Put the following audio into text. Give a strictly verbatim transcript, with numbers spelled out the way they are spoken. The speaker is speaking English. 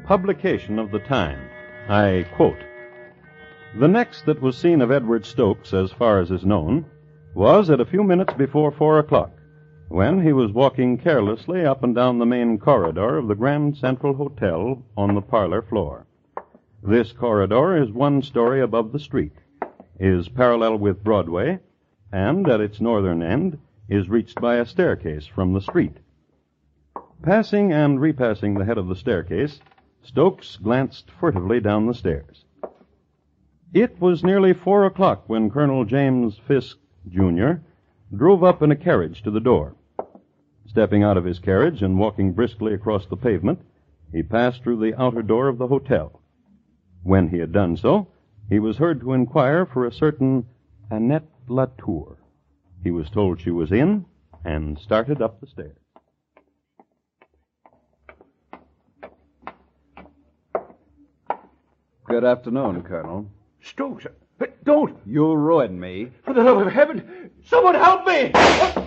publication of the time. I quote, "The next that was seen of Edward Stokes, as far as is known, was at a few minutes before four o'clock, when he was walking carelessly up and down the main corridor of the Grand Central Hotel on the parlor floor. This corridor is one story above the street, is parallel with Broadway, and at its northern end is reached by a staircase from the street. Passing and repassing the head of the staircase, Stokes glanced furtively down the stairs. It was nearly four o'clock when Colonel James Fisk, Junior drove up in a carriage to the door. Stepping out of his carriage and walking briskly across the pavement, he passed through the outer door of the hotel. When he had done so, he was heard to inquire for a certain Annette Latour. He was told she was in, and started up the stairs. Good afternoon, Colonel. Stokes, don't! You ruined me. For the love of heaven, someone help me!